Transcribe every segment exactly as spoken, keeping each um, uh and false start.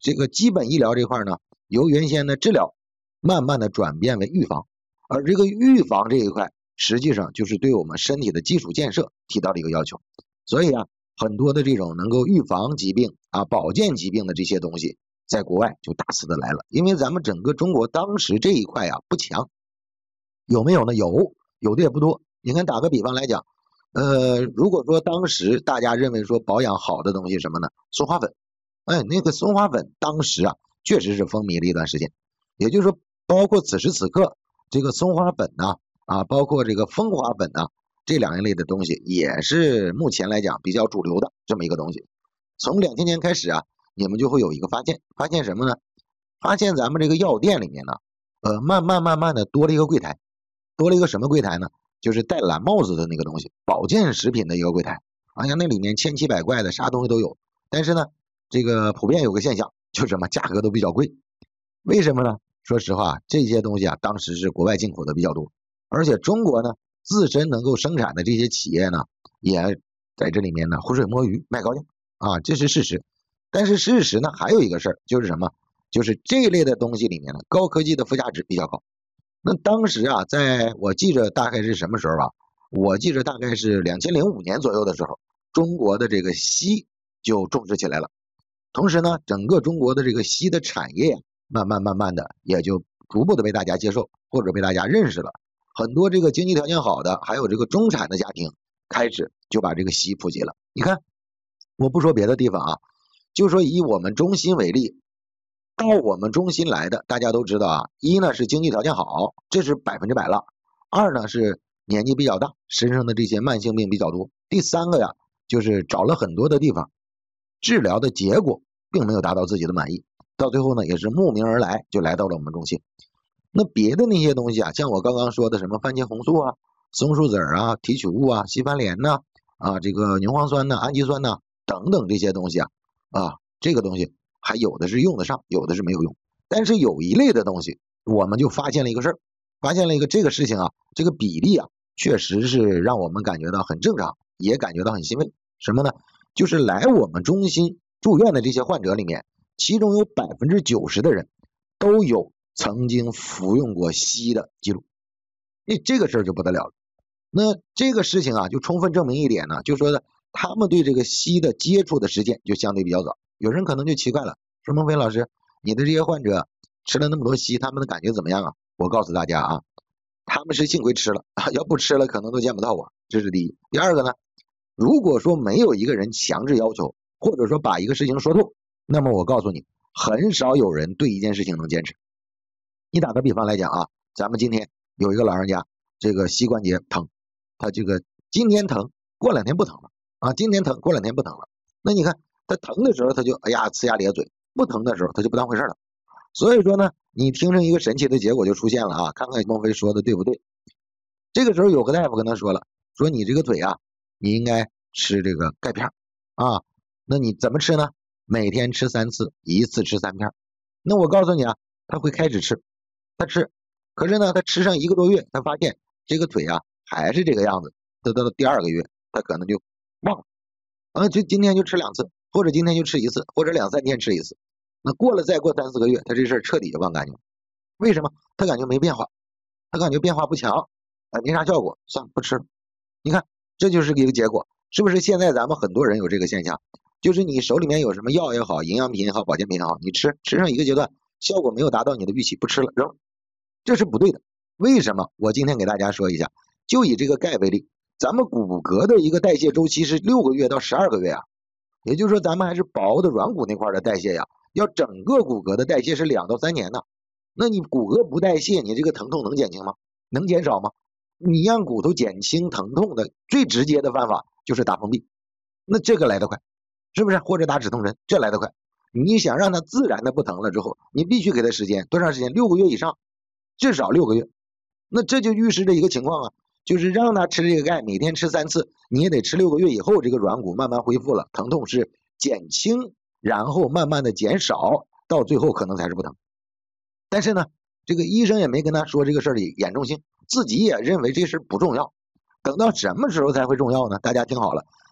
这个基本医疗这块呢，由原先的治疗慢慢的转变为预防，而这个预防这一块实际上就是对我们身体的基础建设提到的一个要求。所以啊，很多的这种能够预防疾病啊、保健疾病的这些东西，在国外就大肆的来了。因为咱们整个中国当时这一块啊不强，有没有呢？有，有的也不多。你看，打个比方来讲，呃，如果说当时大家认为说保养好的东西什么呢？松花粉，哎，那个松花粉当时啊确实是风靡了一段时间。也就是说，包括此时此刻，这个松花粉呢，啊，包括这个蜂花粉呢，这两一类的东西也是目前来讲比较主流的这么一个东西。从两千年开始啊，你们就会有一个发现，发现什么呢？发现咱们这个药店里面呢，呃，慢慢慢慢的多了一个柜台，多了一个什么柜台呢？就是戴蓝帽子的那个东西，保健食品的一个柜台。哎呀，那里面千奇百怪的，啥东西都有。但是呢，这个普遍有个现象，就是什么，价格都比较贵。为什么呢？说实话，这些东西啊，当时是国外进口的比较多，而且中国呢自身能够生产的这些企业呢，也在这里面呢浑水摸鱼卖高价啊，这是事实。但是事实呢，还有一个事儿，就是什么？就是这一类的东西里面呢，高科技的附加值比较高。那当时啊，在我记着大概是什么时候啊？我记着大概是两千零五年左右的时候，中国的这个硒就重视起来了。同时呢，整个中国的这个硒的产业呀、啊，慢慢慢慢的也就逐步的被大家接受或者被大家认识了。很多这个经济条件好的，还有这个中产的家庭，开始就把这个硒普及了。你看，我不说别的地方啊，就说以我们中心为例。到我们中心来的，大家都知道啊，一呢是经济条件好，这是百分之百了；二呢是年纪比较大，身上的这些慢性病比较多；第三个呀，就是找了很多的地方，治疗的结果并没有达到自己的满意，到最后呢也是慕名而来，就来到了我们中心。那别的那些东西啊，像我刚刚说的什么番茄红素啊、松树籽啊、提取物啊、西番莲呐、啊、啊这个牛磺酸呐、氨基酸呐等等这些东西啊，啊这个东西。还有的是用得上，有的是没有用。但是有一类的东西，我们就发现了一个事儿，发现了一个这个事情啊，这个比例啊，确实是让我们感觉到很正常，也感觉到很欣慰。什么呢？就是来我们中心住院的这些患者里面，其中有百分之九十的人都有曾经服用过硒的记录。那这个事儿就不得了了。那这个事情啊，就充分证明一点呢，就说的他们对这个硒的接触的时间就相对比较早。有人可能就奇怪了，说孟非老师，你的这些患者吃了那么多硒，他们的感觉怎么样啊？我告诉大家啊，他们是幸亏吃了，要不吃了可能都见不到我，这是第一。第二个呢，如果说没有一个人强制要求，或者说把一个事情说透，那么我告诉你，很少有人对一件事情能坚持。你打个比方来讲啊，咱们今天有一个老人家，这个膝关节疼，他这个今天疼，过两天不疼了啊，今天疼，过两天不疼了，那你看。他疼的时候他就哎呀呲牙咧嘴，不疼的时候他就不当回事了。所以说呢，你听成一个神奇的结果就出现了啊！看看孟非说的对不对？这个时候有个大夫跟他说了，说你这个腿啊，你应该吃这个钙片啊。那你怎么吃呢？每天吃三次，一次吃三片。那我告诉你啊，他会开始吃，他吃，可是呢，他吃上一个多月，他发现这个腿啊还是这个样子。得到了第二个月，他可能就忘了啊，就今天就吃两次。或者今天就吃一次，或者两三天吃一次，那过了再过三四个月，他这事儿彻底就忘干净了。为什么？他感觉没变化，他感觉变化不强，啊，没啥效果，算了，不吃了。你看，这就是一个结果，是不是？现在咱们很多人有这个现象，就是你手里面有什么药也好，营养品也好，保健品也好，你吃吃上一个阶段，效果没有达到你的预期，不吃了，扔了，这是不对的。为什么？我今天给大家说一下，就以这个钙为例，咱们骨骼的一个代谢周期是六个月到十二个月啊。也就是说，咱们还是薄的软骨那块的代谢呀，要整个骨骼的代谢是两到三年呢。那你骨骼不代谢，你这个疼痛能减轻吗？能减少吗？你让骨头减轻疼痛的最直接的办法就是打封闭，那这个来得快，是不是？或者打止痛针，这来得快。你想让它自然的不疼了之后，你必须给它时间，多长时间？六个月以上，至少六个月。那这就预示着一个情况啊。就是让他吃这个钙，每天吃三次，你也得吃六个月以后，这个软骨慢慢恢复了，疼痛是减轻，然后慢慢的减少，到最后可能才是不疼。但是呢，这个医生也没跟他说这个事儿的严重性，自己也认为这事儿不重要。等到什么时候才会重要呢？大家听好了，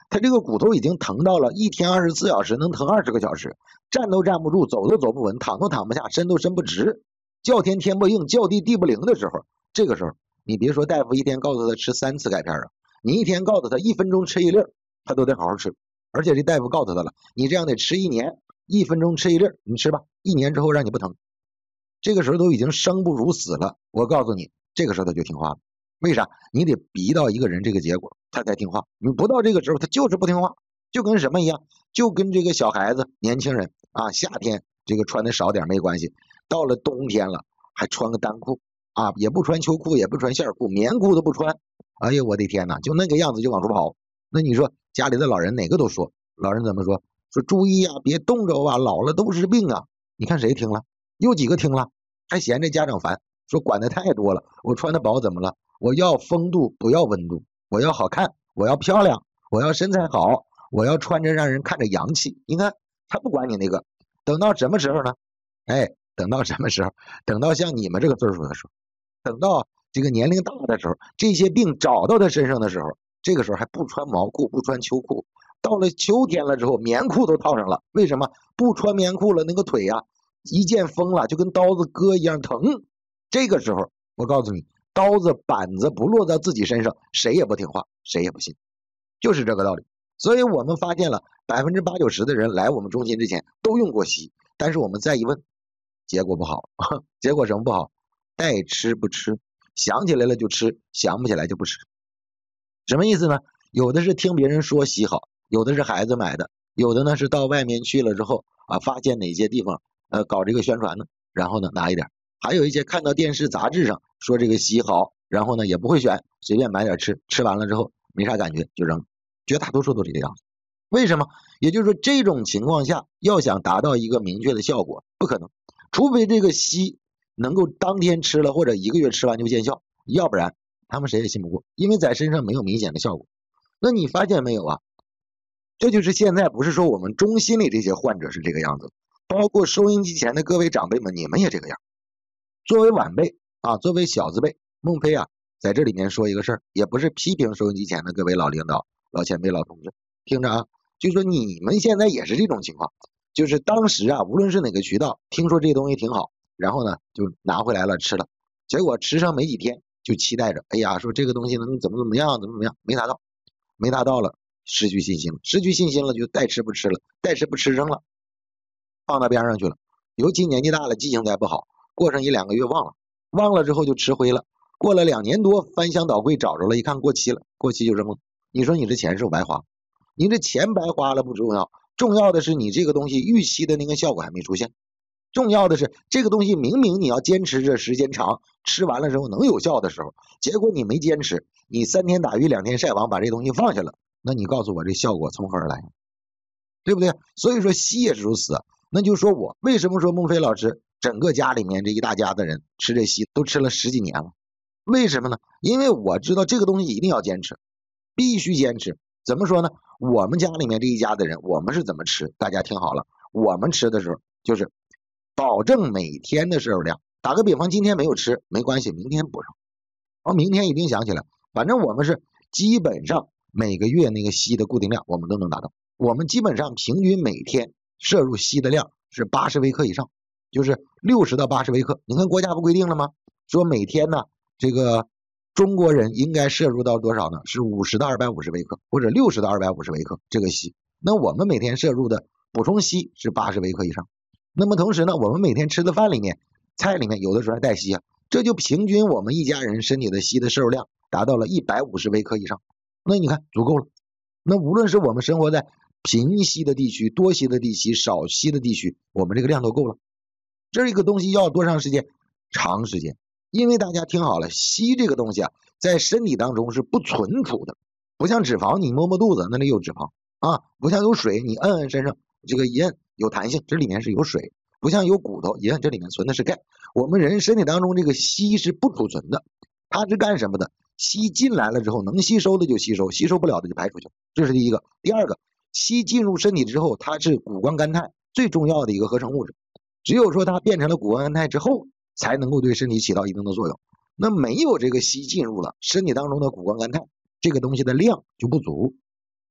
他这个骨头已经疼到了一天二十四小时能疼二十个小时，站都站不住，走都走不稳，躺都躺不下，伸都伸不直，叫天天不应，叫地地不灵的时候，这个时候你别说大夫一天告诉他吃三次钙片啊，你一天告诉他一分钟吃一粒，他都得好好吃。而且这大夫告诉他了，你这样得吃一年，一分钟吃一粒，你吃吧，一年之后让你不疼。这个时候都已经生不如死了，我告诉你，这个时候他就听话了。为啥？你得逼到一个人这个结果，他才听话。你不到这个时候，他就是不听话，就跟什么一样，就跟这个小孩子、年轻人啊，夏天这个穿的少点没关系，到了冬天了还穿个单裤啊，也不穿秋裤，也不穿线裤，棉裤都不穿。哎呀，我的天哪，就那个样子就往出跑。那你说家里的老人哪个都说，老人怎么说？说注意啊，别冻着啊，老了都是病啊。你看谁听了？有几个听了？还嫌这家长烦，说管的太多了，我穿的薄怎么了？我要风度，不要温度，我要好看，我要漂亮，我要身材好，我要穿着让人看着洋气。你看他不管你那个，等到什么时候呢？哎，等到什么时候？等到像你们这个岁数的时候，等到这个年龄大的时候，这些病找到他身上的时候，这个时候还不穿毛裤，不穿秋裤，到了秋天了之后，棉裤都套上了。为什么？不穿棉裤了，那个腿呀、啊，一见风了就跟刀子割一样疼。这个时候我告诉你，刀子板子不落到自己身上，谁也不听话，谁也不信，就是这个道理。所以我们发现了百分之八九十的人来我们中心之前都用过西医，但是我们再一问，结果不好。结果什么不好？爱吃不吃，想起来了就吃，想不起来就不吃。什么意思呢？有的是听别人说西好，有的是孩子买的，有的呢是到外面去了之后啊，发现哪些地方呃搞这个宣传呢，然后呢拿一点。还有一些看到电视杂志上说这个西好，然后呢也不会选，随便买点吃，吃完了之后没啥感觉就扔，绝大多数都是这个样子。为什么？也就是说这种情况下要想达到一个明确的效果不可能，除非这个西能够当天吃了或者一个月吃完就见效，要不然他们谁也信不过，因为在身上没有明显的效果。那你发现没有啊？这就是现在不是说我们中心里这些患者是这个样子，包括收音机前的各位长辈们，你们也这个样。作为晚辈啊，作为小字辈，孟非啊，在这里面说一个事儿，也不是批评收音机前的各位老领导、老前辈、老同志，听着啊，就说你们现在也是这种情况，就是当时啊，无论是哪个渠道，听说这东西挺好，然后呢就拿回来了吃了，结果吃上没几天就期待着，哎呀，说这个东西能怎么怎么样，怎么怎么样，没达到，没达到了，失去信心了，失去信心了就带吃不吃了，带吃不吃扔了，放到边上去了。尤其年纪大了，记性再不好，过上一两个月忘了，忘了之后就吃灰了，过了两年多翻箱倒柜找着了，一看过期了，过期就扔了。你说你这钱是不白花？你这钱白花了不重要，重要的是你这个东西预期的那个效果还没出现。重要的是这个东西明明你要坚持着时间长，吃完了之后能有效的时候，结果你没坚持，你三天打鱼两天晒网把这东西放下了，那你告诉我这效果从何而来？对不对？所以说西也是如此。那就说我为什么说孟非老师整个家里面这一大家子人吃这西都吃了十几年了？为什么呢？因为我知道这个东西一定要坚持，必须坚持。怎么说呢？我们家里面这一家的人，我们是怎么吃？大家听好了，我们吃的时候就是保证每天的摄入量。打个比方，今天没有吃没关系，明天补上。哦，明天一定想起来，反正我们是基本上每个月那个硒的固定量我们都能达到。我们基本上平均每天摄入硒的量是八十微克以上，就是六十到八十微克。你看国家不规定了吗？说每天呢，这个中国人应该摄入到多少呢？是五十到二百五十微克，或者六十到二百五十微克这个硒。那我们每天摄入的补充硒是八十微克以上。那么同时呢，我们每天吃的饭里面、菜里面有的时候还带硒啊，这就平均我们一家人身体的硒的摄入量达到了一百五十微克以上。那你看足够了。那无论是我们生活在贫硒的地区、多硒的地区、少硒的地区，我们这个量都够了。这个东西要多长时间？长时间。因为大家听好了，硒这个东西啊，在身体当中是不存储的，不像脂肪，你摸摸肚子那里有脂肪啊，不像有水，你摁摁身上这个一摁有弹性，这里面是有水，不像有骨头一摁这里面存的是钙。我们人身体当中这个硒是不储存的，它是干什么的？硒进来了之后，能吸收的就吸收，吸收不了的就排出去，这是第一个。第二个，硒进入身体之后，它是谷胱甘肽最重要的一个合成物质，只有说它变成了谷胱甘肽之后，才能够对身体起到一定的作用。那没有这个硒进入了身体当中的谷胱甘肽，这个东西的量就不足。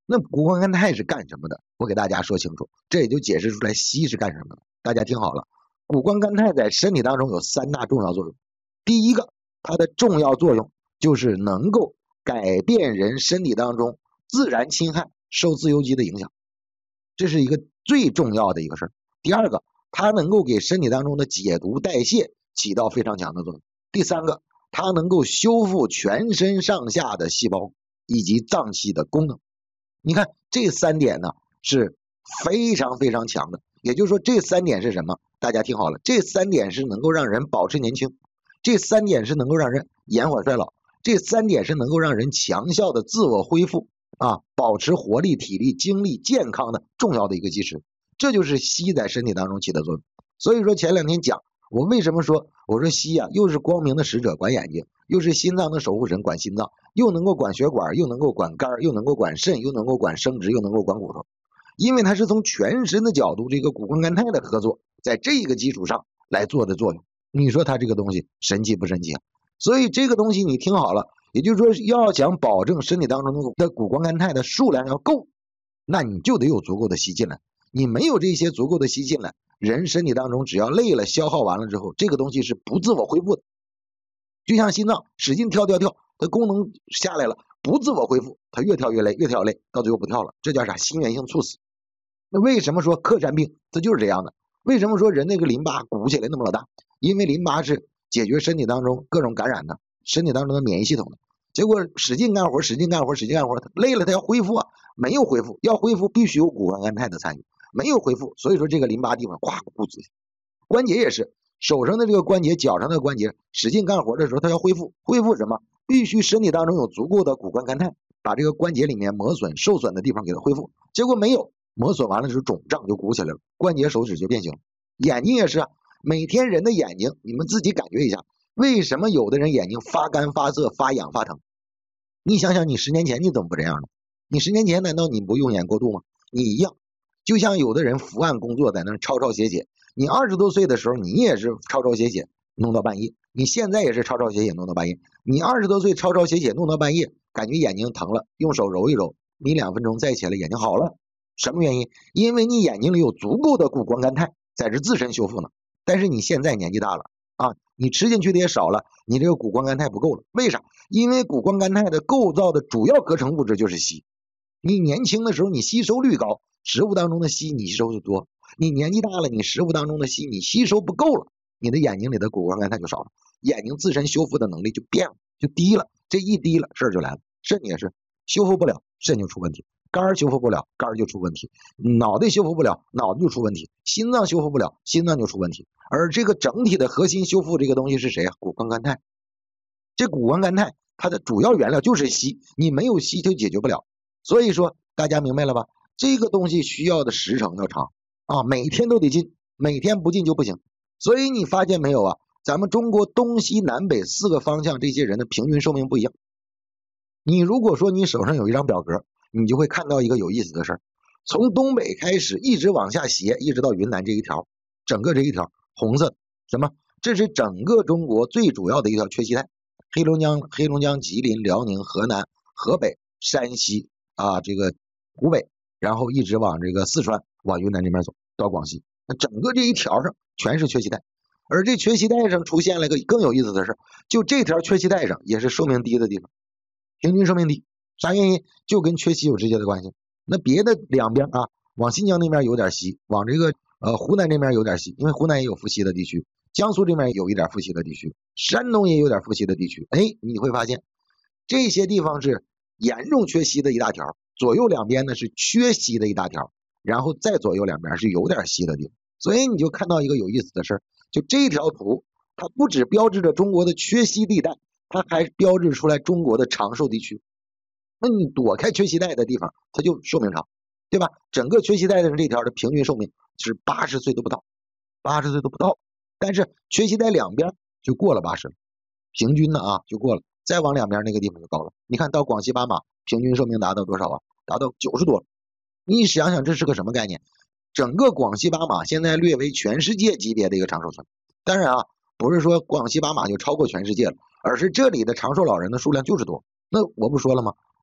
那谷胱甘肽是干什么的？我给大家说清楚，这也就解释出来硒是干什么的。大家听好了，谷胱甘肽在身体当中有三大重要作用。第一个，它的重要作用就是能够改变人身体当中自然侵害受自由基的影响，这是一个最重要的一个事儿。第二个，它能够给身体当中的解毒代谢起到非常强的作用。第三个，它能够修复全身上下的细胞以及脏器的功能。你看这三点呢是非常非常强的，也就是说这三点是什么？大家听好了，这三点是能够让人保持年轻，这三点是能够让人延缓衰老，这三点是能够让人强效的自我恢复啊，保持活力、体力、精力、健康的重要的一个基石。这就是硒在身体当中起的作用。所以说前两天讲，我为什么说我说硒啊，又是光明的使者管眼睛，又是心脏的守护神管心脏，又能够管血管，又能够管肝，又能够管肾，又能够管生殖，又能够管骨头。因为它是从全身的角度，这个谷胱甘肽的合作，在这个基础上来做的作用。你说它这个东西神奇不神奇啊？所以这个东西你听好了，也就是说要想保证身体当中的谷胱甘肽的数量要够，那你就得有足够的硒进来。你没有这些足够的硒进来，人身体当中只要累了消耗完了之后，这个东西是不自我恢复的。就像心脏使劲跳跳跳，它功能下来了，不自我恢复，它越跳越累，越跳越累，到最后不跳了，这叫啥？心源性猝死。那为什么说克山病它就是这样的？为什么说人那个淋巴鼓起来那么老大？因为淋巴是解决身体当中各种感染的，身体当中的免疫系统的。结果使劲干活，使劲干活，使劲干活，累了它要恢复啊，没有恢复，要恢复必须有谷胱甘肽的参与，没有恢复，所以说这个淋巴地方哗鼓起来。关节也是，手上的这个关节，脚上的关节，使劲干活的时候它要恢复，恢复什么？必须身体当中有足够的谷胱甘肽，把这个关节里面磨损、受损的地方给它恢复。结果没有，磨损完了之后肿胀就鼓起来了，关节手指就变形。眼睛也是啊，每天人的眼睛，你们自己感觉一下，为什么有的人眼睛发干、发涩、发痒、发疼？你想想，你十年前你怎么不这样呢？你十年前难道你不用眼过度吗？你一样，就像有的人伏案工作在那抄抄写写，你二十多岁的时候你也是抄抄写写弄到半夜，你现在也是抄抄写写弄到半夜。你二十多岁抄抄写写弄到半夜，感觉眼睛疼了，用手揉一揉，你两分钟再起来眼睛好了。什么原因？因为你眼睛里有足够的谷胱甘肽在这自身修复呢。但是你现在年纪大了啊，你吃进去的也少了，你这个谷胱甘肽不够了。为啥？因为谷胱甘肽的构造的主要合成物质就是硒。你年轻的时候你吸收率高，食物当中的硒你吸收的多，你年纪大了，你食物当中的硒你吸收不够了，你的眼睛里的谷胱甘肽就少了，眼睛自身修复的能力就变了，就低了。这一低了，事儿就来了。肾也是修复不了，肾就出问题；肝修复不了，肝就出问题；脑袋修复不了，脑子就出问题；心脏修复不了，心脏就出问题。而这个整体的核心修复这个东西是谁啊？谷胱甘肽。这谷胱甘肽它的主要原料就是硒，你没有硒就解决不了。所以说大家明白了吧？这个东西需要的时程要长啊，每天都得进，每天不进就不行。所以你发现没有啊？咱们中国东西南北四个方向这些人的平均寿命不一样。你如果说你手上有一张表格，你就会看到一个有意思的事儿，从东北开始一直往下斜，一直到云南这一条，整个这一条红色什么？这是整个中国最主要的一条缺硒带，黑龙江、黑龙江、吉林、辽宁、河南、河北、山西啊，这个湖北，然后一直往这个四川、往云南这边走到广西，那整个这一条上全是缺硒带。而这缺硒带上出现了一个更有意思的事，就这条缺硒带上也是寿命低的地方，平均寿命低，啥原因？就跟缺硒有直接的关系。那别的两边啊，往新疆那边有点硒，往这个呃湖南这边有点硒，因为湖南也有富硒的地区，江苏这边有一点富硒的地区，山东也有点富硒的地区。哎，你会发现这些地方是严重缺硒的一大条，左右两边呢是缺硒的一大条，然后再左右两边是有点硒的地方。所以你就看到一个有意思的事儿，就这条图它不只标志着中国的缺硒地带，它还标志出来中国的长寿地区。那你躲开缺硒带的地方，它就寿命长，对吧？整个缺硒带的这条的平均寿命是八十岁都不到，八十岁都不到。但是缺硒带两边就过了八十了，平均的啊就过了，再往两边那个地方就高了。你看到广西巴马平均寿命达到多少啊？达到九十多了。你想想这是个什么概念？整个广西巴马现在略为全世界级别的一个长寿村。当然啊，不是说广西巴马就超过全世界了，而是这里的长寿老人的数量就是多。那我不说了吗？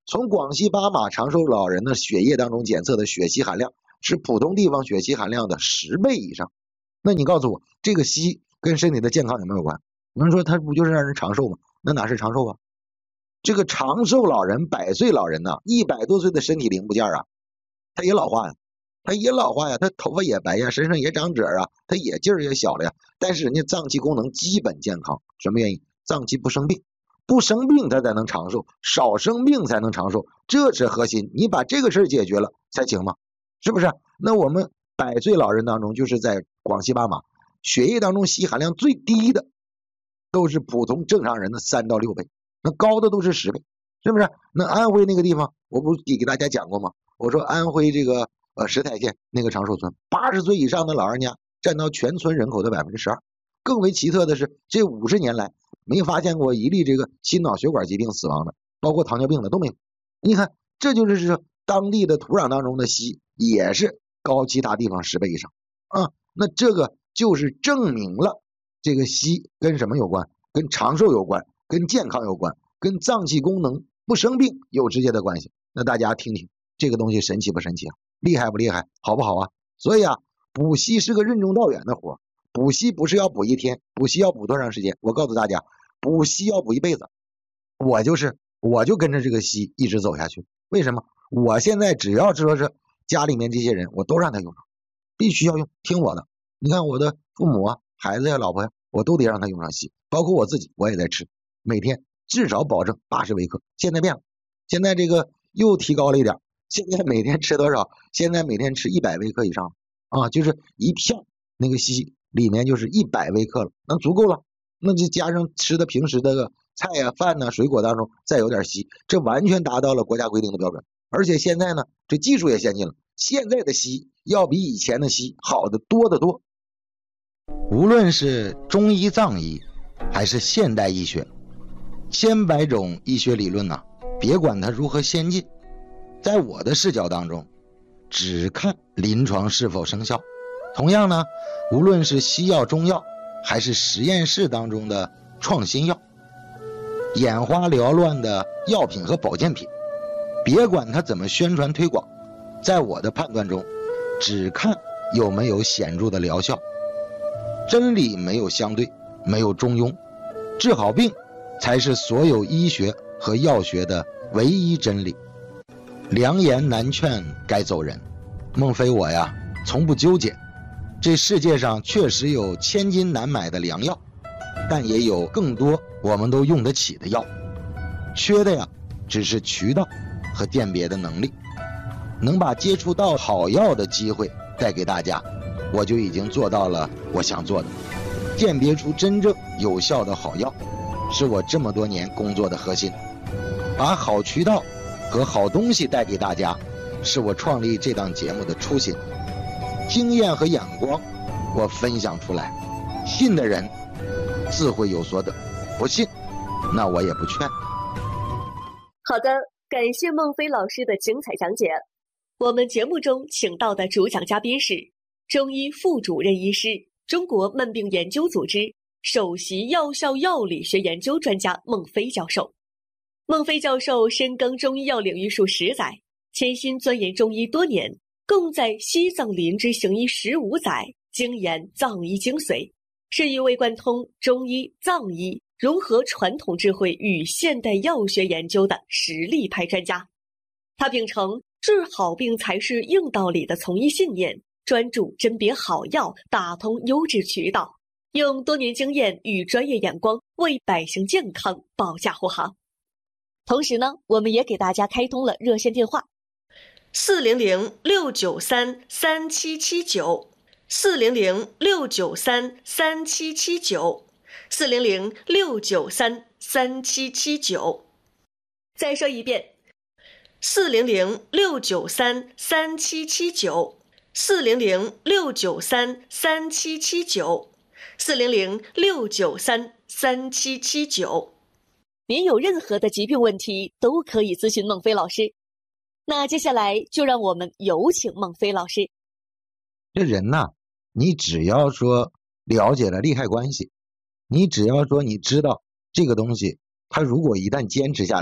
从广西巴马长寿老人的血液当中检测的血硒含量是普通地方血硒含量的十倍以上。那你告诉我，这个硒跟身体的健康有没有关？有人说它不就是让人长寿吗？那哪是长寿啊？这个长寿老人、百岁老人呐，一百多岁的身体零部件啊，他也老化呀，他也老化呀，他头发也白呀，身上也长褶啊，他也劲儿也小了呀。但是人家脏器功能基本健康，什么原因？脏器不生病。不生病他才能长寿，少生病才能长寿，这是核心。你把这个事儿解决了才行吗？是不是？那我们百岁老人当中，就是在广西巴马，血液当中硒含量最低的都是普通正常人的三到六倍，那高的都是十倍，是不是？那安徽那个地方，我不给给大家讲过吗？我说安徽这个呃石台县那个长寿村，八十岁以上的老人家占到全村人口的百分之十二。更为奇特的是，这五十年来没发现过一例这个心脑血管疾病死亡的，包括糖尿病的都没有。你看，这就是说当地的土壤当中的硒也是高其他地方十倍以上啊。那这个就是证明了这个硒跟什么有关？跟长寿有关，跟健康有关，跟脏器功能不生病有直接的关系。那大家听听，这个东西神奇不神奇啊？厉害不厉害？好不好啊？所以啊，补硒是个任重道远的活。补硒不是要补一天，补硒要补多长时间？我告诉大家，补硒要补一辈子。我就是我就跟着这个硒一直走下去。为什么？我现在只要说是家里面这些人，我都让他用上，必须要用，听我的。你看我的父母啊、孩子呀、老婆呀，我都得让他用上硒，包括我自己，我也在吃，每天至少保证八十微克。现在变了，现在这个又提高了一点，现在每天吃多少？现在每天吃一百微克以上啊，就是一片那个硒里面就是一百微克了，那足够了。那就加上吃的平时的菜呀、饭呐、水果当中再有点硒，这完全达到了国家规定的标准。而且现在呢，这技术也先进了，现在的硒要比以前的硒好的多得多。 无论是中医、藏医，还是现代医学，千百种医学理论呢、啊，别管它如何先进，在我的视角当中，只看临床是否生效。同样呢，无论是西药、中药，还是实验室当中的创新药，眼花缭乱的药品和保健品，别管它怎么宣传推广，在我的判断中，只看有没有显著的疗效。真理没有相对，没有中庸，治好病才是所有医学和药学的唯一真理。良言难劝该走人，孟非我呀，从不纠结。这世界上确实有千金难买的良药，但也有更多我们都用得起的药，缺的呀只是渠道和鉴别的能力。能把接触到好药的机会带给大家，我就已经做到了我想做的。鉴别出真正有效的好药，是我这么多年工作的核心。把好渠道和好东西带给大家，是我创立这档节目的初心。经验和眼光我分享出来，信的人自会有所得，不信那我也不劝。 好的，感谢孟非老师的精彩讲解。我们节目中请到的主讲嘉宾是中医副主任医师、中国慢病研究组织首席药效药理学研究专家孟非教授。孟非教授深耕中医药领域数十载，潜心钻研中医多年，共在西藏林之行医十五载，精研藏医精髓，是一位贯通中医、藏医，融合传统智慧与现代药学研究的实力派专家。他秉承治好病才是硬道理的从医信念，专注甄别好药，打通优质渠道，用多年经验与专业眼光为百姓健康保驾护航。同时呢，我们也给大家开通了热线电话四零零六九三三七七九，四零零六九三三七七九，四零零六九三三七七九。再说一遍，四零零六九三三七七九，四零零六九三三七七九，四零零六九三三七七九。您有任何的疾病问题都可以咨询孟非老师。那接下来就让我们有请孟非老师。 这人呐，你只要说了解了利害关系，你只要说你知道这个东西，他如果一旦坚持下来，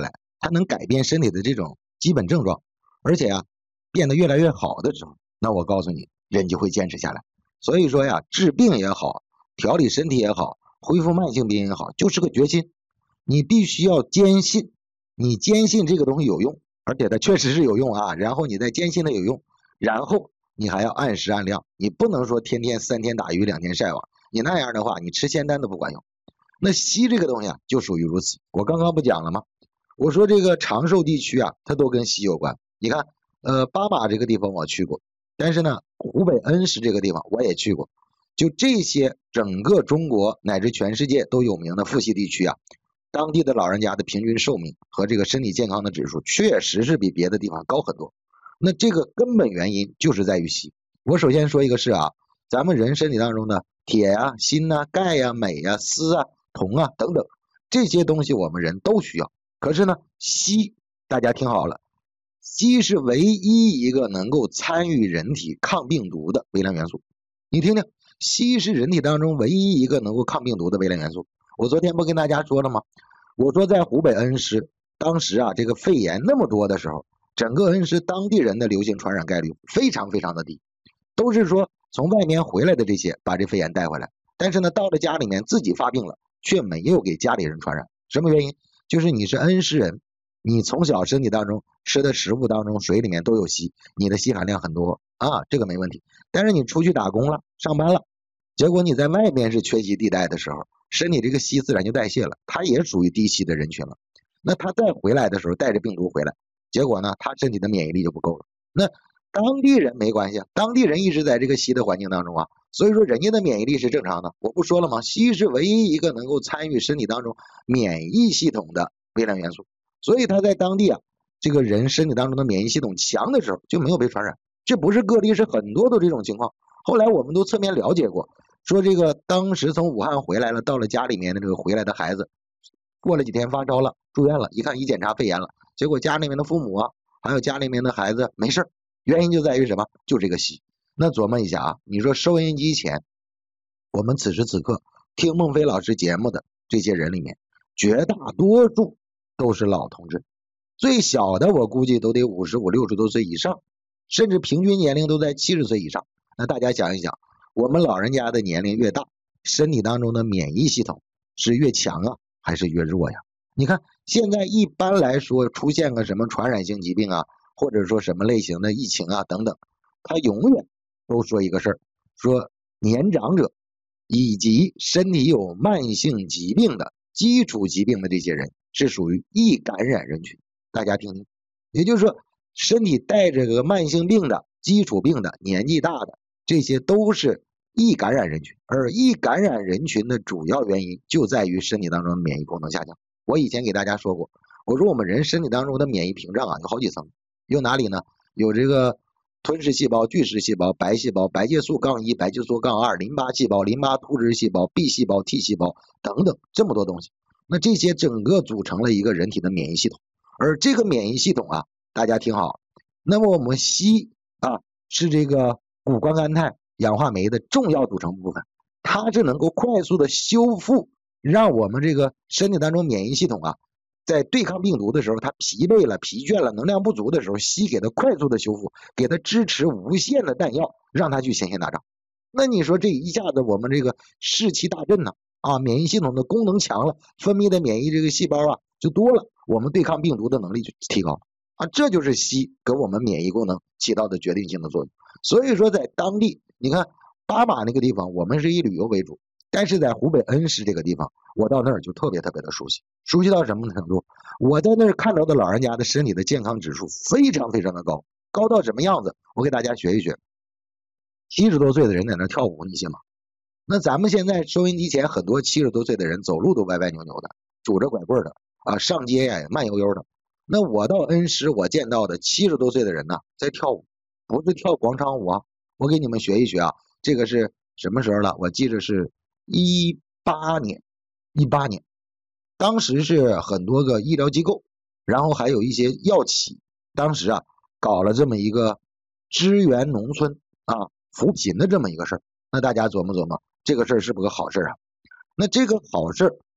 它能改变身体的这种基本症状，而且啊变得越来越好的时候，那我告诉你，人就会坚持下来。所以说呀，治病也好，调理身体也好，恢复慢性病也好，就是个决心。你必须要坚信，你坚信这个东西有用，而且它确实是有用啊，然后你再坚信它有用，然后你还要按时按量，你不能说天天三天打鱼两天晒网，你那样的话你吃仙丹都不管用。那硒这个东西啊就属于如此，我刚刚不讲了吗？我说这个长寿地区啊它都跟硒有关。你看呃巴马这个地方我去过，但是呢湖北恩施这个地方我也去过，就这些整个中国乃至全世界都有名的富硒地区啊，当地的老人家的平均寿命和这个身体健康的指数确实是比别的地方高很多。那这个根本原因就是在于硒。我首先说一个是啊，咱们人身体当中的铁啊、锌啊、钙啊、镁啊、锶啊、铜啊等等这些东西我们人都需要。可是呢，硒大家听好了，硒是唯一一个能够参与人体抗病毒的微量元素。你听听，硒是人体当中唯一一个能够抗病毒的微量元素。我昨天不跟大家说了吗？我说在湖北恩施，当时啊这个肺炎那么多的时候，整个恩施当地人的流行传染概率非常非常的低，都是说从外面回来的这些把这肺炎带回来，但是呢到了家里面自己发病了，却没有给家里人传染。什么原因？就是你是恩施人，你从小身体当中吃的食物当中水里面都有硒，你的硒含量很多啊，这个没问题。但是你出去打工了上班了，结果你在外面是缺硒地带的时候，身体这个硒自然就代谢了，它也属于低硒的人群了。那他再回来的时候带着病毒回来，结果呢他身体的免疫力就不够了。那当地人没关系，当地人一直在这个硒的环境当中啊，所以说人家的免疫力是正常的。我不说了吗？硒是唯一一个能够参与身体当中免疫系统的微量元素，所以他在当地啊这个人身体当中的免疫系统强的时候就没有被传染。这不是个例，是很多的这种情况。后来我们都侧面了解过，说这个当时从武汉回来了，到了家里面的这个回来的孩子，过了几天发烧了，住院了，一看一检查肺炎了，结果家里面的父母啊，还有家里面的孩子没事，原因就在于什么？就这个硒。那琢磨一下啊，你说收音机前，我们此时此刻听孟非老师节目的这些人里面，绝大多数都是老同志，最小的我估计都得五十五六十多岁以上，甚至平均年龄都在七十岁以上。那大家想一想，我们老人家的年龄越大，身体当中的免疫系统是越强啊还是越弱呀？你看现在一般来说出现个什么传染性疾病啊，或者说什么类型的疫情啊等等，他永远都说一个事儿，说年长者以及身体有慢性疾病的基础疾病的这些人是属于易感染人群。大家听听，也就是说身体带着个慢性病的基础病的年纪大的，这些都是易感染人群。而易感染人群的主要原因就在于身体当中的免疫功能下降。我以前给大家说过，我说我们人身体当中的免疫屏障啊有好几层，有哪里呢？有这个吞噬细胞、巨噬细胞、白细胞、白介素杠一、白介素杠二、淋巴细胞、淋巴突织细胞、B 细胞、T 细胞等等这么多东西。那这些整个组成了一个人体的免疫系统。而这个免疫系统啊，大家听好，那么我们硒啊是这个谷胱甘肽氧化酶的重要组成部分，它是能够快速的修复，让我们这个身体当中免疫系统啊在对抗病毒的时候，它疲惫了、疲倦了、能量不足的时候，硒给它快速的修复，给它支持无限的弹药，让它去前线打仗。那你说这一下子我们这个士气大振呢啊，免疫系统的功能强了，分泌的免疫这个细胞啊就多了，我们对抗病毒的能力就提高啊，这就是硒给我们免疫功能起到的决定性的作用。所以说在当地，你看巴马那个地方我们是以旅游为主，但是在湖北恩施这个地方，我到那儿就特别特别的熟悉，熟悉到什么程度？我在那儿看到的老人家的身体的健康指数非常非常的高，高到什么样子？我给大家学一学。七十多岁的人在那儿跳舞，你信吗？那咱们现在收音机前很多七十多岁的人走路都歪歪扭扭的，拄着拐棍的啊，上街呀也慢悠悠的。那我到恩施，我见到的七十多岁的人呢，在跳舞，不是跳广场舞啊。我给你们学一学啊，这个是什么时候了？我记着是一八年，一八年，当时是很多个医疗机构，然后还有一些药企，当时啊搞了这么一个支援农村啊扶贫的这么一个事儿。那大家琢磨琢磨，这个事儿是不是个好事啊？那这个好事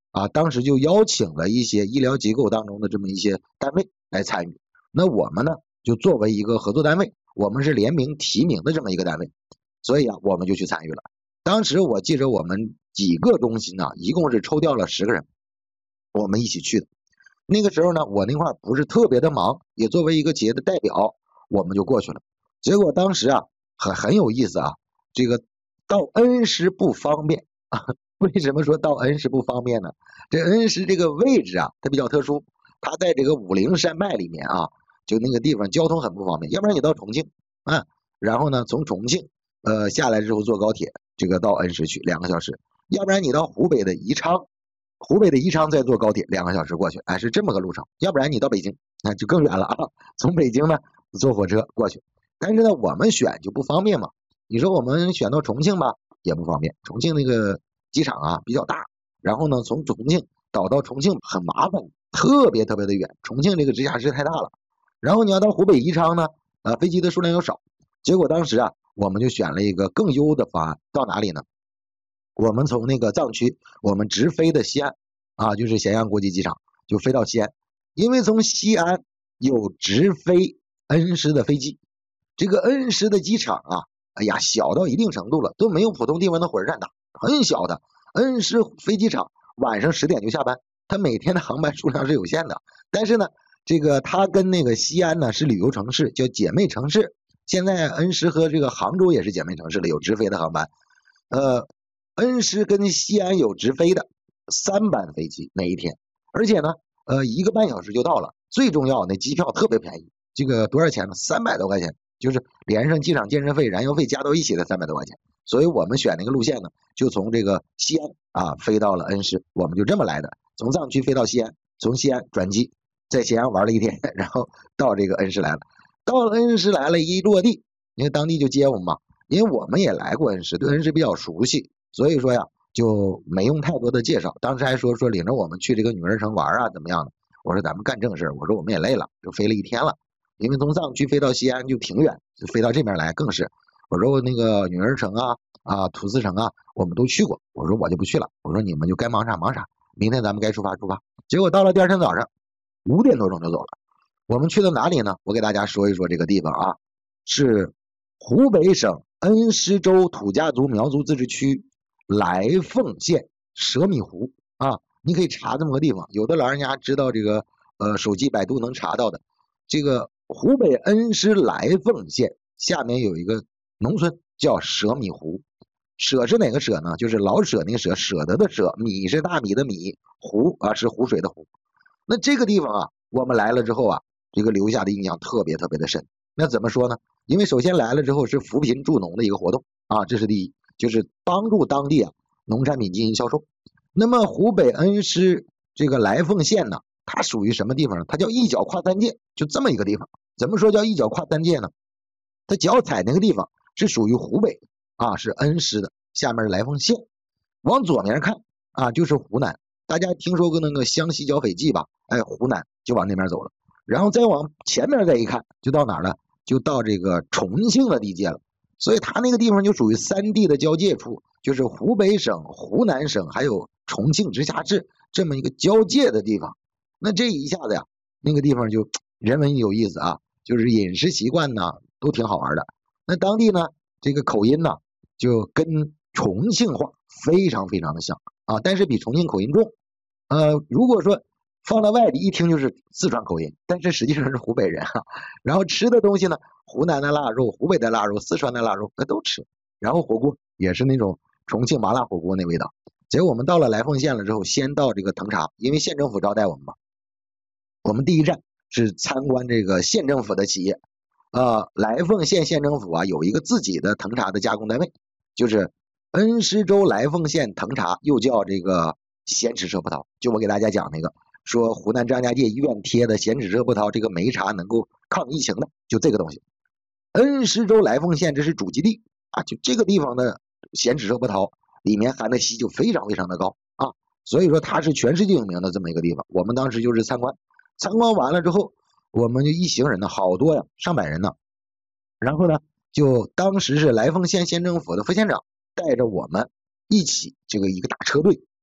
啊，当时就邀请了一些医疗机构当中的这么一些单位来参与。那我们呢，就作为一个合作单位，我们是联名提名的这么一个单位，所以啊，我们就去参与了。当时我记着我们几个中心呢，一共是抽调了十个人，我们一起去的。那个时候呢，我那块不是特别的忙，也作为一个企业的代表，我们就过去了。结果当时啊，很很有意思啊，这个到恩施不方便啊。为什么说到恩施不方便呢？这恩施这个位置啊，它比较特殊，它在这个武陵山脉里面啊，就那个地方交通很不方便。要不然你到重庆啊，然后呢从重庆呃下来之后坐高铁，这个到恩施去两个小时；要不然你到湖北的宜昌，湖北的宜昌再坐高铁两个小时过去，哎，是这么个路程。要不然你到北京，那就更远了啊，从北京呢坐火车过去。但是呢，我们选就不方便嘛。你说我们选到重庆吧，也不方便，重庆那个机场啊比较大，然后呢从重庆倒到重庆很麻烦，特别特别的远，重庆这个直辖市太大了。然后你要到湖北宜昌呢，呃，飞机的数量又少。结果当时啊，我们就选了一个更优的方案，到哪里呢？我们从那个藏区，我们直飞的西安啊，就是咸阳国际机场，就飞到西安。因为从西安有直飞恩施的飞机，这个恩施的机场啊，哎呀，小到一定程度了，都没有普通地方的火车站大，很小的。恩施飞机场晚上十点就下班，它每天的航班数量是有限的。但是呢，这个它跟那个西安呢是旅游城市，叫姐妹城市。现在恩施和这个杭州也是姐妹城市了，有直飞的航班。呃，恩施跟西安有直飞的三班飞机每一天，而且呢，呃，一个半小时就到了。最重要，那机票特别便宜，这个多少钱呢？三百多块钱，就是连上机场建设费、燃油费加到一起的三百多块钱。所以我们选那个路线呢，就从这个西安啊飞到了恩施，我们就这么来的，从藏区飞到西安，从西安转机，在咸阳玩了一天，然后到这个恩施来了。到了恩施来了，一落地，因为当地就接我们嘛，因为我们也来过恩施，对恩施比较熟悉，所以说呀就没用太多的介绍。当时还说说领着我们去这个女儿城玩啊，怎么样的？我说咱们干正事，我说我们也累了，就飞了一天了，因为从藏区飞到西安就挺远，就飞到这边来更是。我说那个女儿城啊啊土司城啊，我们都去过。我说我就不去了，我说你们就该忙啥忙啥，明天咱们该出发出发。结果到了第二天早上五点多钟就走了。我们去到哪里呢？我给大家说一说这个地方啊，是湖北省恩施州土家族苗族自治区来凤县蛇米湖啊，你可以查这么个地方。有的老人家知道这个呃手机百度能查到的，这个湖北恩施来凤县下面有一个农村叫蛇米湖。舍是哪个舍呢？就是老舍那个舍，舍得的舍，米是大米的米，湖啊是湖水的湖。那这个地方啊，我们来了之后啊，这个留下的印象特别特别的深。那怎么说呢？因为首先来了之后是扶贫助农的一个活动啊，这是第一，就是帮助当地啊农产品进行销售。那么湖北恩施这个来凤县呢，它属于什么地方呢？它叫一脚跨三界，就这么一个地方。怎么说叫一脚跨三界呢？它脚踩那个地方是属于湖北啊，是恩施的，下面是来凤县。往左面看啊，就是湖南。大家听说过那个湘西剿匪记吧？哎，湖南就往那边走了。然后再往前面再一看，就到哪儿了？就到这个重庆的地界了。所以它那个地方就属于三地的交界处，就是湖北省、湖南省还有重庆直辖市这么一个交界的地方。那这一下子呀，那个地方就人文有意思啊，就是饮食习惯呢都挺好玩的。那当地呢，这个口音呢就跟重庆话非常非常的像啊，但是比重庆口音重。呃，如果说放到外地一听就是四川口音，但是实际上是湖北人啊。然后吃的东西呢，湖南的腊肉、湖北的腊肉、四川的腊肉那都吃。然后火锅也是那种重庆麻辣火锅那味道。结果我们到了来凤县了之后，先到这个藤茶，因为县政府招待我们嘛。我们第一站是参观这个县政府的企业。呃，来凤县县政府啊有一个自己的藤茶的加工单位，就是恩施州来凤县藤茶，又叫这个咸池车葡萄。就我给大家讲那个说湖南张家界医院贴的咸池车葡萄这个梅茶能够抗疫情的，就这个东西。恩施州来凤县这是主基地啊，就这个地方的咸池车葡萄里面含的硒就非常非常的高啊，所以说它是全世界有名的这么一个地方。我们当时就是参观，参观完了之后，我们就一行人呢，好多呀，上百人呢。然后呢，就当时是来凤县县政府的副县长带着我们一起这个一个大车队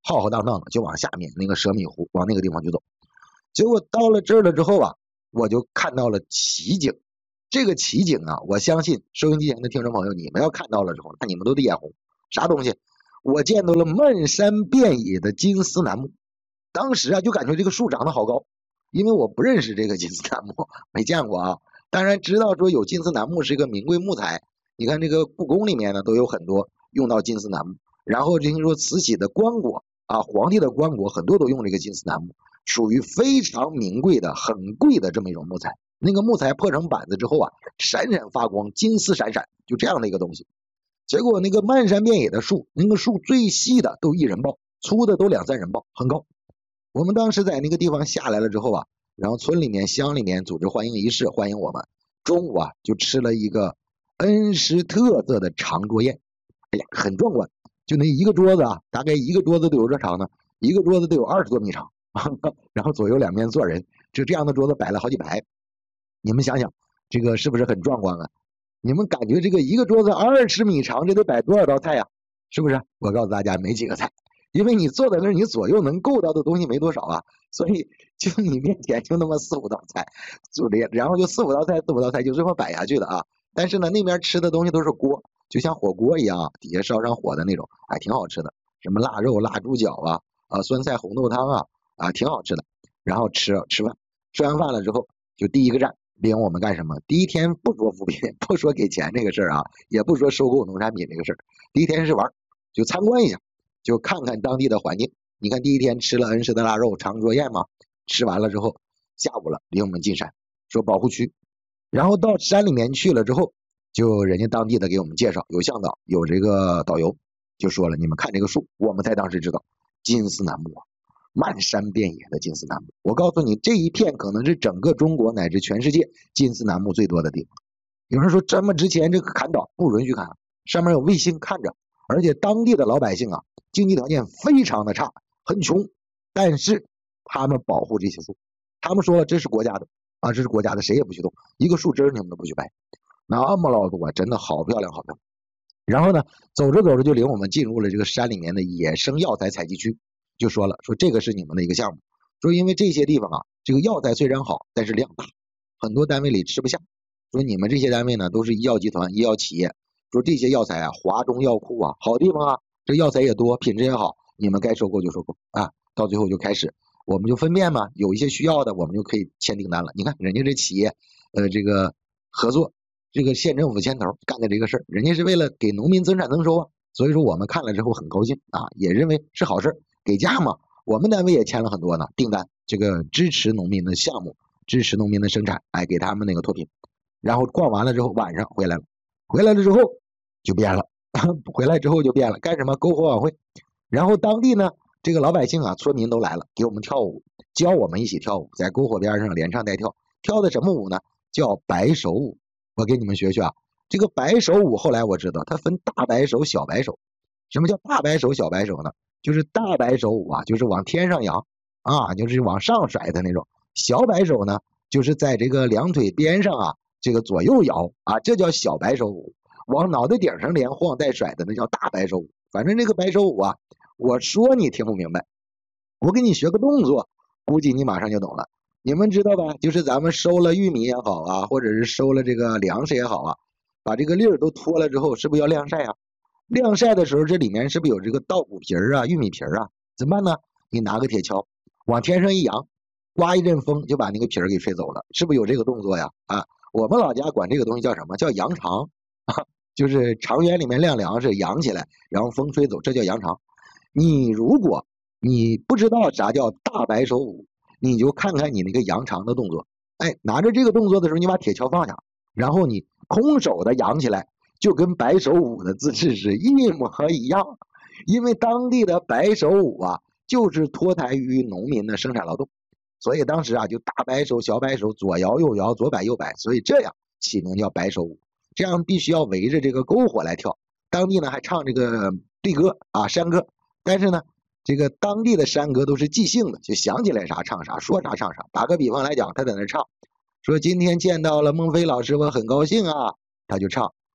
浩浩荡荡的就往下面那个蛇米湖往那个地方去走。结果到了这儿了之后啊，我就看到了奇景。这个奇景啊，我相信收音机前的听众朋友，你们要看到了之后，那你们都得眼红。啥东西？我见到了漫山遍野的金丝楠木。当时啊，就感觉这个树长得好高，因为我不认识这个金丝楠木，没见过啊。当然知道说有金丝楠木是一个名贵木材，你看这个故宫里面呢都有很多用到金丝楠木。然后听说慈禧的棺椁啊，皇帝的棺椁很多都用这个金丝楠木，属于非常名贵的、很贵的这么一种木材。那个木材破成板子之后啊，闪闪发光，金丝闪闪，就这样的一个东西。结果那个漫山遍野的树，那个树最细的都一人抱，粗的都两三人抱，很高。我们当时在那个地方下来了之后啊，然后村里面、乡里面组织欢迎仪式，欢迎我们。中午啊，就吃了一个恩施特色的长桌宴，哎呀，很壮观。就那一个桌子啊，大概一个桌子都有多长呢？一个桌子得有二十多米长，然后左右两边坐人，就这样的桌子摆了好几排。你们想想，这个是不是很壮观啊？你们感觉这个一个桌子二十米长，这得摆多少道菜呀？是不是？我告诉大家，没几个菜。因为你坐在那儿，你左右能够到的东西没多少啊，所以就你面前就那么四五道菜，就这，然后就四五道菜，四五道菜就这么摆下去的啊。但是呢，那边吃的东西都是锅，就像火锅一样，底下烧上火的那种，还挺好吃的。什么腊肉、腊猪脚啊，啊酸菜红豆汤啊，啊挺好吃的。然后吃吃饭，吃完饭了之后，就第一个站领我们干什么？第一天不说扶贫，不说给钱这个事儿啊，也不说收购农产品这个事儿，第一天是玩，就参观一下。就看看当地的环境。你看第一天吃了恩施的腊肉长桌宴嘛，吃完了之后，下午了领我们进山，说保护区。然后到山里面去了之后，就人家当地的给我们介绍，有向导，有这个导游，就说了，你们看这个树，我们才当时知道，金丝楠木啊，漫山遍野的金丝楠木。我告诉你，这一片可能是整个中国乃至全世界金丝楠木最多的地方。有人说这么值钱，这个砍倒不允许砍，上面有卫星看着，而且当地的老百姓啊，经济条件非常的差，很穷，但是他们保护这些树，他们说了这是国家的啊，这是国家的，谁也不许动，一个树枝你们都不许掰，那么老多，真的好漂亮，好漂亮。然后呢，走着走着就领我们进入了这个山里面的野生药材采集区，就说了，说这个是你们的一个项目，说因为这些地方啊，这个药材虽然好，但是量大，很多单位里吃不下，说你们这些单位呢都是医药集团、医药企业，说这些药材啊，华中药库啊，好地方啊。这药材也多，品质也好，你们该收购就收购啊。到最后就开始，我们就分辨嘛，有一些需要的，我们就可以签订单了。你看人家这企业，呃，这个合作，这个县政府牵头干的这个事儿，人家是为了给农民增产增收啊。所以说我们看了之后很高兴啊，也认为是好事，给价嘛。我们单位也签了很多呢订单，这个支持农民的项目，支持农民的生产，哎，给他们那个脱贫。然后逛完了之后，晚上回来了，回来了之后就变了。回来之后就变了，干什么？篝火晚会。然后当地呢，这个老百姓啊，村民都来了，给我们跳舞，教我们一起跳舞，在篝火边上连唱带跳。跳的什么舞呢？叫白手舞。我给你们学学啊。这个白手舞后来我知道，它分大白手、小白手。什么叫大白手、小白手呢？就是大白手舞啊，就是往天上扬啊，就是往上甩的那种。小白手呢，就是在这个两腿边上啊，这个左右摇啊，这叫小白手舞。往脑袋顶上连晃带甩的那叫大白手舞。反正这个白手舞啊，我说你听不明白，我给你学个动作，估计你马上就懂了。你们知道吧？就是咱们收了玉米也好啊，或者是收了这个粮食也好啊，把这个粒儿都脱了之后，是不是要晾晒啊？晾晒的时候，这里面是不是有这个稻谷皮儿啊、玉米皮儿啊？怎么办呢？你拿个铁锹往天上一扬，刮一阵风就把那个皮儿给吹走了，是不是有这个动作呀？啊，我们老家管这个东西叫什么？叫扬长啊。就是长园里面晾粮食扬起来，然后风吹走，这叫扬长。你如果你不知道啥叫大白手舞，你就看看你那个扬长的动作。哎，拿着这个动作的时候，你把铁锹放下，然后你空手的扬起来，就跟白手舞的姿势是一模一样。因为当地的白手舞啊，就是脱胎于农民的生产劳动，所以当时啊就大白手、小白手，左摇右摇，左摆右摆，所以这样起名叫白手舞。这样必须要围着这个篝火来跳，当地呢还唱这个对歌啊山歌，但是呢这个当地的山歌都是即兴的，就想起来啥唱啥，说啥唱啥。打个比方来讲，他在那唱，说今天见到了孟非老师，我很高兴啊，他就唱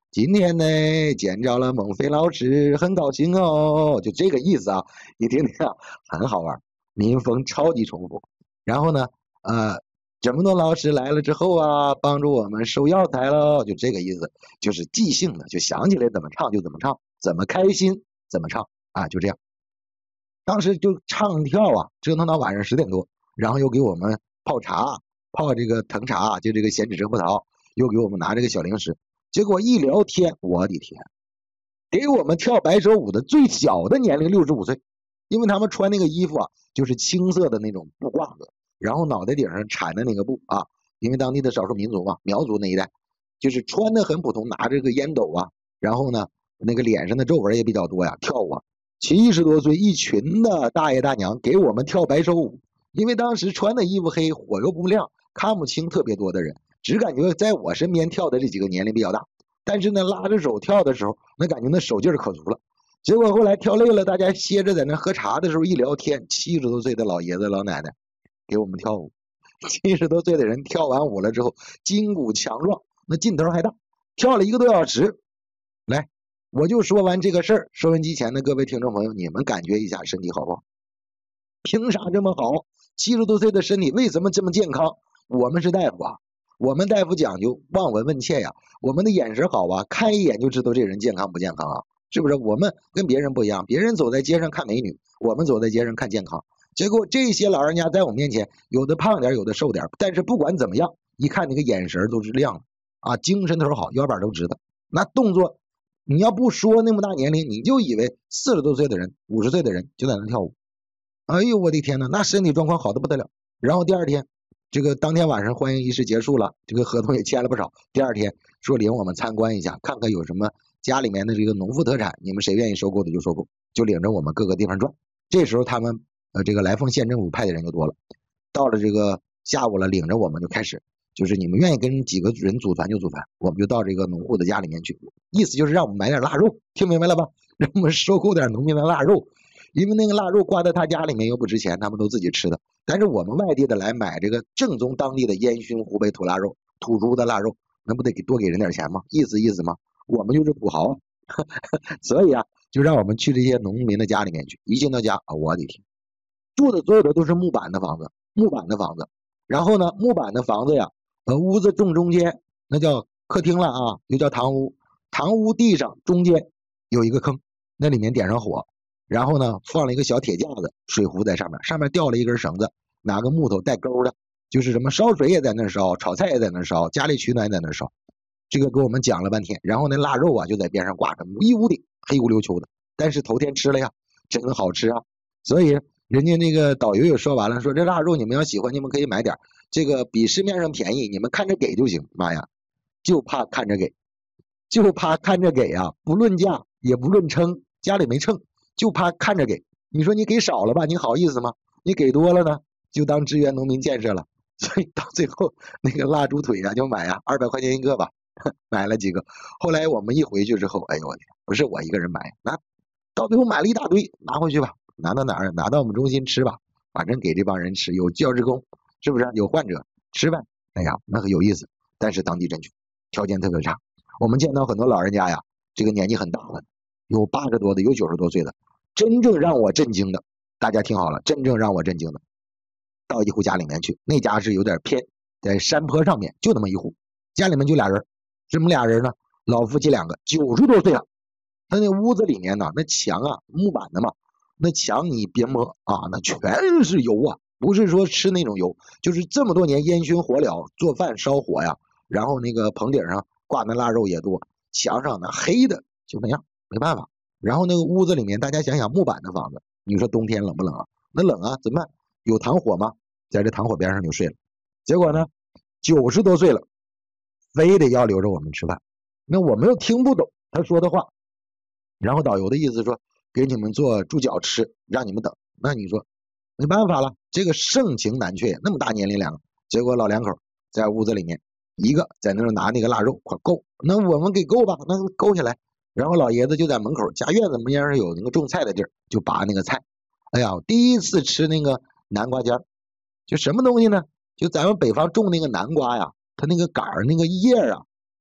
今天呢见着了孟非老师，很高兴哦，就这个意思啊。你听听啊，很好玩，民风超级重复。然后呢，呃，这么多老师来了之后啊，帮助我们收药材喽，就这个意思，就是即兴的，就想起来怎么唱就怎么唱，怎么开心怎么唱啊，就这样。当时就唱跳啊，折腾到晚上十点多，然后又给我们泡茶，泡这个藤茶，就这个咸纸蒸葡萄，又给我们拿这个小零食。结果一聊天，我的天，给我们跳白手舞的最小的年龄六十五岁，因为他们穿那个衣服啊，就是青色的那种布褂子，然后脑袋顶上缠的那个布啊，因为当地的少数民族嘛，苗族那一带，就是穿的很普通，拿着个烟斗啊，然后呢，那个脸上的皱纹也比较多呀，跳舞啊，七十多岁一群的大爷大娘给我们跳白手舞，因为当时穿的衣服黑，火又不亮，看不清特别多的人。只感觉在我身边跳的这几个年龄比较大，但是呢，拉着手跳的时候，那感觉那手劲儿可足了。结果后来跳累了，大家歇着在那喝茶的时候一聊天，七十多岁的老爷子老奶奶给我们跳舞，七十多岁的人跳完舞了之后，筋骨强壮，那劲头还大，跳了一个多小时。来，我就说完这个事儿，收音机前的各位听众朋友，你们感觉一下身体好不好？凭啥这么好？七十多岁的身体为什么这么健康？我们是大夫啊。我们大夫讲究望闻问切呀，我们的眼神好啊，看一眼就知道这人健康不健康啊，是不是？我们跟别人不一样，别人走在街上看美女，我们走在街上看健康。结果这些老人家在我面前，有的胖点，有的瘦点，但是不管怎么样，一看那个眼神都是亮的啊，精神头好，腰板都直的。那动作，你要不说那么大年龄，你就以为四十多岁的人、五十岁的人就在那跳舞。哎呦我的天哪，那身体状况好的不得了。然后第二天。这个当天晚上欢迎仪式结束了，这个合同也签了不少。第二天说领我们参观一下，看看有什么家里面的这个农副特产，你们谁愿意收购的就收购，就领着我们各个地方转。这时候他们呃这个来凤县政府派的人就多了，到了这个下午了，领着我们就开始，就是你们愿意跟几个人组团就组团，我们就到这个农户的家里面去，意思就是让我们买点腊肉，听明白了吧？让我们收购点农民的腊肉。因为那个腊肉挂在他家里面又不值钱，他们都自己吃的。但是我们外地的来买这个正宗当地的烟熏湖北土腊肉、土猪的腊肉，那不得给多给人点钱吗？意思意思吗？我们就是土豪，所以啊，就让我们去这些农民的家里面去。一进到家，啊，我的天，住的所有的都是木板的房子，木板的房子。然后呢，木板的房子呀，呃，屋子正中间那叫客厅了啊，又叫堂屋。堂屋地上中间有一个坑，那里面点上火。然后呢，放了一个小铁架子，水壶在上面，上面吊了一根绳子，拿个木头带钩的，就是什么烧水也在那烧，炒菜也在那烧，家里取暖也在那烧。这个给我们讲了半天，然后那腊肉啊就在边上挂着，一屋顶黑咕溜秋的，但是头天吃了呀，真好吃啊。所以人家那个导游也说完了，说这腊肉你们要喜欢，你们可以买点，这个比市面上便宜，你们看着给就行。妈呀，就怕看着给，就怕看着给啊，不论价也不论称，家里没秤。就怕看着给，你说你给少了吧，你好意思吗？你给多了呢，就当支援农民建设了。所以到最后那个腊猪腿啊，就买啊，二百块钱一个吧，买了几个。后来我们一回去之后，哎呦我天，不是我一个人买，那到最后买了一大堆，拿回去吧，拿到哪儿？拿到我们中心吃吧，反正给这帮人吃，有教职工，是不是？有患者吃呗。哎呀，那个有意思，但是当地真穷，条件特别差。我们见到很多老人家呀，这个年纪很大了，有八十多的，有九十多岁的。真正让我震惊的，大家听好了，真正让我震惊的，到一户家里面去，那家是有点偏，在山坡上面，就那么一户，家里面就俩人，什么俩人呢？老夫妻两个，九十多岁了。他那屋子里面呢，那墙啊，木板的嘛，那墙你别摸啊，那全是油啊，不是说吃那种油，就是这么多年烟熏火燎做饭烧火呀，然后那个棚顶上挂那腊肉也多，墙上那黑的就那样，没办法。然后那个屋子里面，大家想想木板的房子，你说冬天冷不冷啊？那冷啊，怎么办？有糖火吗？在这糖火边上就睡了。结果呢，九十多岁了，非得要留着我们吃饭。那我们又听不懂他说的话。然后导游的意思说，给你们做猪脚吃，让你们等。那你说没办法了，这个盛情难却，那么大年龄两个。结果老两口在屋子里面，一个在那儿拿那个腊肉，快够，那我们给够吧，那够下来。然后老爷子就在门口，家院子边上有那个种菜的地儿，就拔那个菜。哎呀，第一次吃那个南瓜尖儿，就什么东西呢？就咱们北方种那个南瓜呀，它那个杆儿那个叶啊，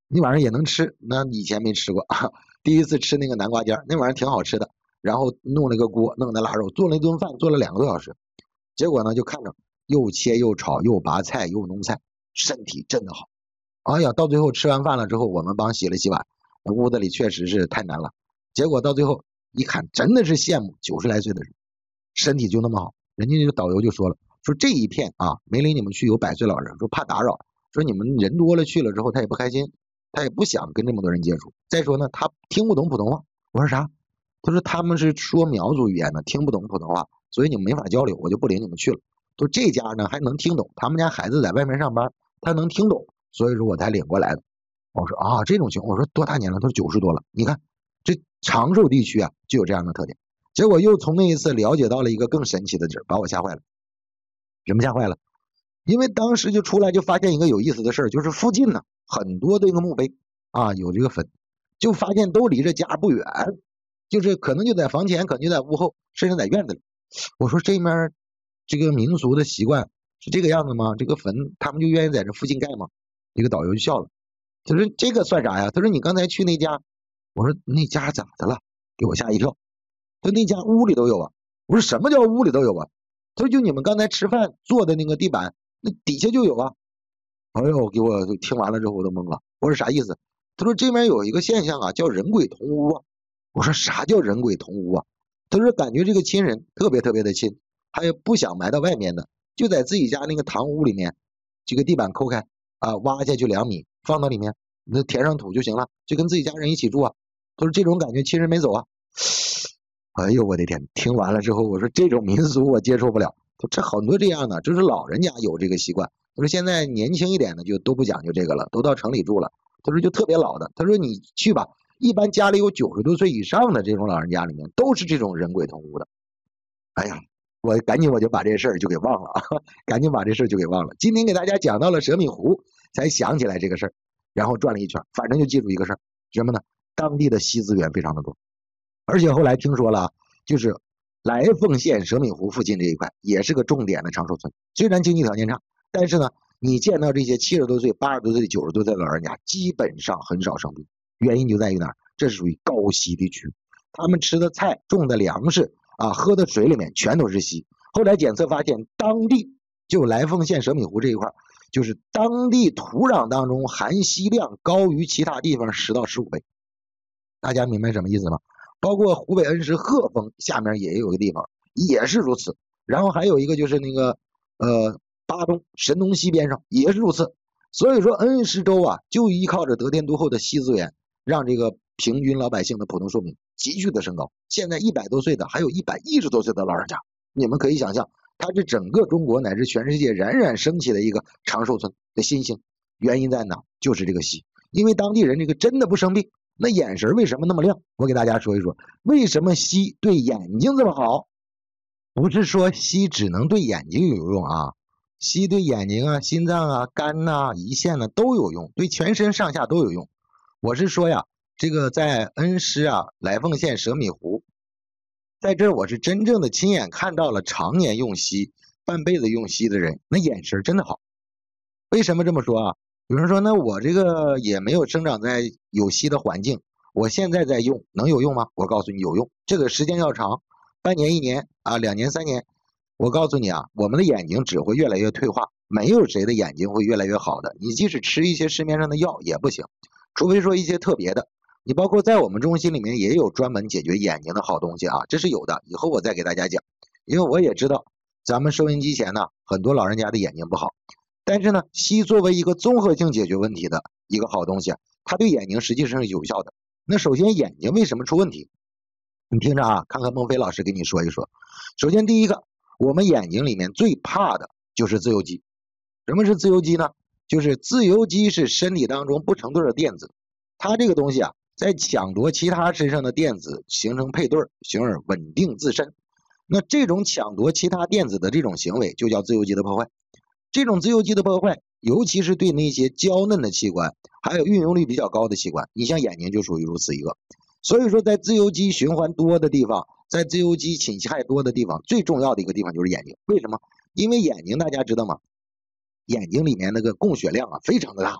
你晚上也能吃，那以前没吃过啊，第一次吃那个南瓜尖，那玩意儿挺好吃的。然后弄了个锅，弄的腊肉，做了一顿饭，做了两个多小时。结果呢，就看着又切又炒又拔菜又弄菜，身体真的好。哎呀，到最后吃完饭了之后，我们帮洗了洗碗，屋子里确实是太难了。结果到最后一看，真的是羡慕九十来岁的人，身体就那么好。人家这个导游就说了，说这一片啊，没领你们去有百岁老人，说怕打扰，说你们人多了去了之后，他也不开心，他也不想跟这么多人接触。再说呢，他听不懂普通话。我说啥？他说他们是说苗族语言的，听不懂普通话，所以你们没法交流，我就不领你们去了。说这家呢还能听懂，他们家孩子在外面上班，他能听懂，所以说我才领过来的。我说啊，这种情况，我说多大年了？他说九十多了。你看这长寿地区啊就有这样的特点。结果又从那一次了解到了一个更神奇的地儿，把我吓坏了。什么吓坏了？因为当时就出来就发现一个有意思的事儿，就是附近呢很多的一个墓碑啊有这个坟，就发现都离着家不远。就是可能就在房前，可能就在屋后，甚至在院子里。我说这面这个民俗的习惯是这个样子吗？这个坟他们就愿意在这附近盖吗？这个导游就笑了，他说这个算啥呀？他说你刚才去那家，我说那家咋的了？给我吓一跳。他说那家屋里都有啊。我说什么叫屋里都有啊？他说就你们刚才吃饭坐的那个地板，那底下就有啊。哎呦，给我听完了之后我都懵了。我说啥意思？他说这边有一个现象啊，叫人鬼同屋啊。我说啥叫人鬼同屋啊？他说感觉这个亲人特别特别的亲，还有不想埋到外面的，就在自己家那个堂屋里面，这个地板抠开啊，挖下去两米，放到里面，那填上土就行了，就跟自己家人一起住啊。他说这种感觉亲人没走啊。哎呦我的天！听完了之后，我说这种民俗我接受不了。这很多这样的，就是老人家有这个习惯。他说现在年轻一点的就都不讲究这个了，都到城里住了。他说就特别老的，他说你去吧。一般家里有九十多岁以上的这种老人家里面都是这种人鬼同屋的。哎呀，我赶紧我就把这事儿就给忘了啊，赶紧把这事儿就给忘了。今天给大家讲到了蛇米湖，才想起来这个事儿，然后转了一圈，反正就记住一个事儿，什么呢？当地的硒资源非常的多，而且后来听说了，就是来凤县蛇米湖附近这一块也是个重点的长寿村。虽然经济条件差，但是呢，你见到这些七十多岁、八十多岁、九十多岁的老人家，基本上很少生病。原因就在于哪儿？这是属于高硒地区，他们吃的菜、种的粮食啊、喝的水里面全都是硒。后来检测发现，当地就来凤县蛇米湖这一块，就是当地土壤当中含硒量高于其他地方十到十五倍。大家明白什么意思吗？包括湖北恩施鹤峰下面也有一个地方也是如此，然后还有一个就是那个呃巴东神农溪边上也是如此。所以说恩施州啊，就依靠着得天独厚的硒资源，让这个平均老百姓的普通寿命急剧的升高。现在一百多岁的，还有一百一十多岁的老人家，你们可以想象，它是整个中国乃至全世界冉冉升起的一个长寿村的新星。原因在哪？就是这个硒，因为当地人这个真的不生病，那眼神为什么那么亮？我给大家说一说，为什么硒对眼睛这么好？不是说硒只能对眼睛有用啊。硒对眼睛啊、心脏啊、肝呐、啊、胰腺呢、啊、都有用，对全身上下都有用。我是说呀，这个在恩施啊、来凤县蛇米湖，在这我是真正的亲眼看到了常年用硒、半辈子用硒的人，那眼神真的好。为什么这么说啊？有人说，那我这个也没有生长在有硒的环境，我现在在用，能有用吗？我告诉你有用，这个时间要长，半年、一年啊、两年、三年。我告诉你啊，我们的眼睛只会越来越退化，没有谁的眼睛会越来越好的。你即使吃一些市面上的药也不行，除非说一些特别的。你包括在我们中心里面也有专门解决眼睛的好东西啊，这是有的，以后我再给大家讲。因为我也知道咱们收音机前呢，很多老人家的眼睛不好，但是呢，硒作为一个综合性解决问题的一个好东西，它对眼睛实际上是有效的。那首先眼睛为什么出问题？你听着啊，看看孟非老师给你说一说。首先第一个，我们眼睛里面最怕的就是自由基。什么是自由基呢？就是自由基是身体当中不成对的电子，它这个东西啊，在抢夺其他身上的电子，形成配对，从而稳定自身。那这种抢夺其他电子的这种行为就叫自由基的破坏。这种自由基的破坏，尤其是对那些娇嫩的器官，还有运用率比较高的器官，你像眼睛就属于如此一个。所以说在自由基循环多的地方，在自由基侵害多的地方，最重要的一个地方就是眼睛。为什么？因为眼睛大家知道吗？眼睛里面那个供血量啊非常的大，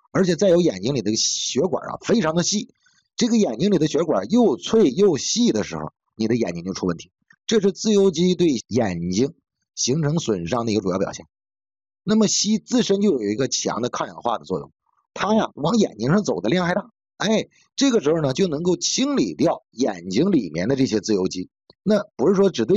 而且再有眼睛里的血管啊非常的细，这个眼睛里的血管又脆又细的时候，你的眼睛就出问题。这是自由基对眼睛形成损伤的一个主要表现。那么硒自身就有一个强的抗氧化的作用，它呀往眼睛上走的量还大，哎，这个时候呢就能够清理掉眼睛里面的这些自由基。那不是说只对